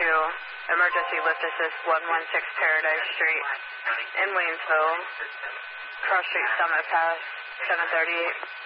emergency lift assist 116 Paradise Street in Waynesville, Cross Street Summit Pass, 738.